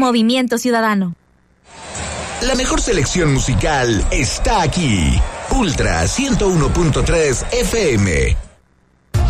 Movimiento Ciudadano. La mejor selección musical está aquí. Ultra 101.3 FM.